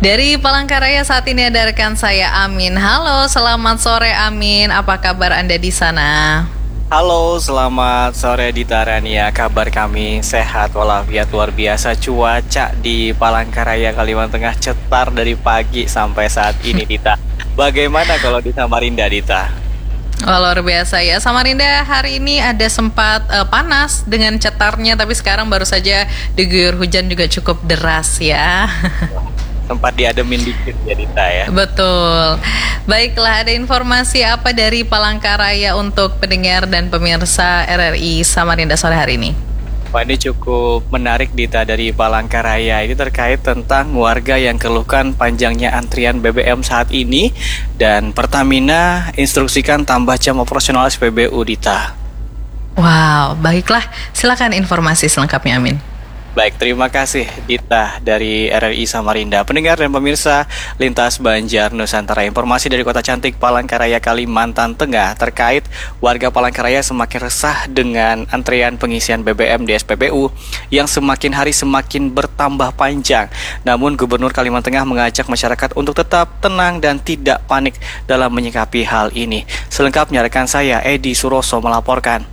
Dari Palangkaraya saat ini ada rekan saya Amin. Halo, selamat sore Amin. Apa kabar Anda di sana? Halo, selamat sore Dita Rania. Kabar kami sehat walafiat, luar biasa. Cuaca di Palangkaraya, Kalimantan Tengah cetar dari pagi sampai saat ini, Dita. Bagaimana kalau di Samarinda, Dita? Oh, luar biasa ya. Samarinda hari ini ada sempat panas dengan cetarnya, tapi sekarang baru saja diguyur hujan juga cukup deras ya. Sempat diademin dikit ya, Dita ya. Betul. Baiklah, ada informasi apa dari Palangkaraya untuk pendengar dan pemirsa RRI Samarinda sore hari ini? Wah, ini cukup menarik, Dita, dari Palangkaraya. Ini terkait tentang warga yang keluhkan panjangnya antrian BBM saat ini, dan Pertamina instruksikan tambah jam operasional SPBU, Dita. Wow, baiklah. Silakan informasi selengkapnya, Amin. Baik, terima kasih Dita dari RRI Samarinda. Pendengar dan pemirsa Lintas Banjar Nusantara, informasi dari Kota Cantik Palangkaraya, Kalimantan Tengah terkait warga Palangkaraya semakin resah dengan antrean pengisian BBM di SPBU yang semakin hari semakin bertambah panjang. Namun Gubernur Kalimantan Tengah mengajak masyarakat untuk tetap tenang dan tidak panik dalam menyikapi hal ini. Selengkapnya rekan saya Edi Suroso melaporkan.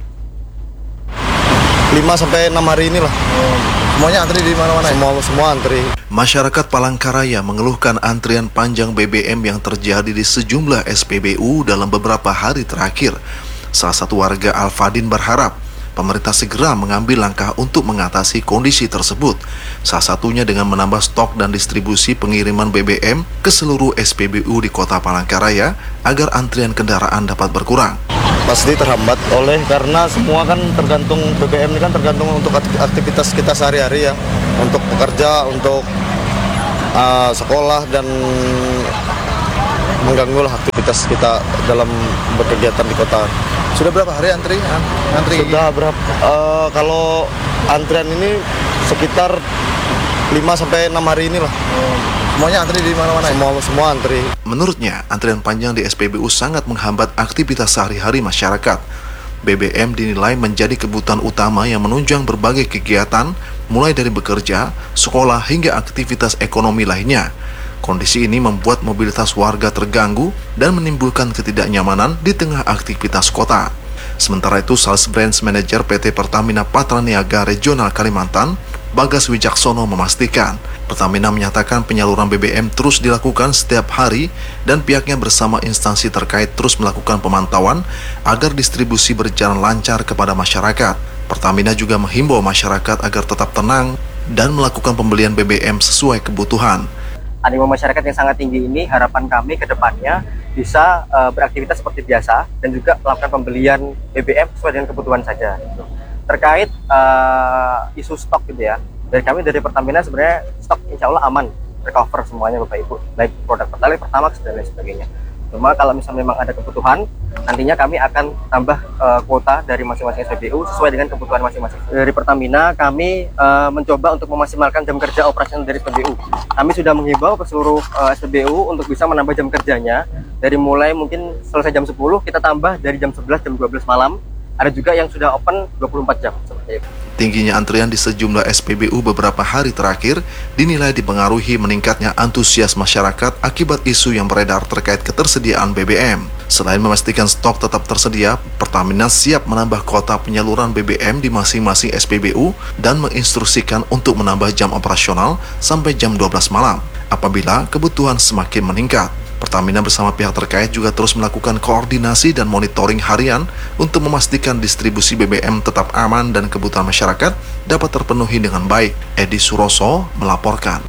5-6 hari inilah. Semuanya antri di mana-mana. Semua antri. Masyarakat Palangkaraya mengeluhkan antrian panjang BBM yang terjadi di sejumlah SPBU dalam beberapa hari terakhir. Salah satu warga Alfadin berharap pemerintah segera mengambil langkah untuk mengatasi kondisi tersebut. Salah satunya dengan menambah stok dan distribusi pengiriman BBM ke seluruh SPBU di Kota Palangkaraya agar antrian kendaraan dapat berkurang. Pasti terhambat karena semua kan tergantung BBM ini kan tergantung untuk aktivitas kita sehari-hari ya, untuk pekerja, untuk sekolah, dan mengganggu aktivitas kita dalam berkegiatan di kota. Sudah berapa hari antri? Sudah berapa? Kalau antrian ini sekitar 5-6 hari inilah. Semuanya antri di mana-mana. Semua antri. Menurutnya, antrian panjang di SPBU sangat menghambat aktivitas sehari-hari masyarakat. BBM dinilai menjadi kebutuhan utama yang menunjang berbagai kegiatan, mulai dari bekerja, sekolah, hingga aktivitas ekonomi lainnya. Kondisi ini membuat mobilitas warga terganggu dan menimbulkan ketidaknyamanan di tengah aktivitas kota. Sementara itu, Sales Branch Manager PT Pertamina Patraniaga Regional Kalimantan, Bagas Wijaksono memastikan, Pertamina menyatakan penyaluran BBM terus dilakukan setiap hari dan pihaknya bersama instansi terkait terus melakukan pemantauan agar distribusi berjalan lancar kepada masyarakat. Pertamina juga menghimbau masyarakat agar tetap tenang dan melakukan pembelian BBM sesuai kebutuhan. Animo masyarakat yang sangat tinggi ini, harapan kami ke depannya bisa beraktivitas seperti biasa dan juga melakukan pembelian BBM sesuai dengan kebutuhan saja. Gitu. Terkait isu stok gitu ya, dari Pertamina sebenarnya stok insya Allah aman, recover semuanya Bapak Ibu, baik produk Pertalite, Pertamax dan lain sebagainya. Cuma kalau misalnya memang ada kebutuhan, nantinya kami akan tambah kuota dari masing-masing SPBU sesuai dengan kebutuhan masing-masing. Dari Pertamina kami mencoba untuk memaksimalkan jam kerja operasional dari SPBU. Kami sudah menghimbau ke seluruh SPBU untuk bisa menambah jam kerjanya dari mulai mungkin selesai jam 10, kita tambah dari jam 11, jam 12 malam. Ada juga yang sudah open 24 jam seperti itu. Tingginya antrian di sejumlah SPBU beberapa hari terakhir dinilai dipengaruhi meningkatnya antusias masyarakat akibat isu yang beredar terkait ketersediaan BBM. Selain memastikan stok tetap tersedia, Pertamina siap menambah kuota penyaluran BBM di masing-masing SPBU dan menginstruksikan untuk menambah jam operasional sampai jam 12 malam apabila kebutuhan semakin meningkat. Pertamina bersama pihak terkait juga terus melakukan koordinasi dan monitoring harian untuk memastikan distribusi BBM tetap aman dan kebutuhan masyarakat dapat terpenuhi dengan baik. Edi Suroso melaporkan.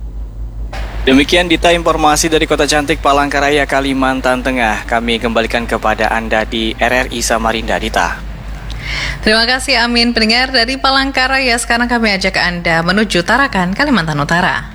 Demikian Dita informasi dari Kota Cantik Palangkaraya, Kalimantan Tengah. Kami kembalikan kepada Anda di RRI Samarinda, Dita. Terima kasih Amin. Pendengar dari Palangkaraya, sekarang kami ajak Anda menuju Tarakan, Kalimantan Utara.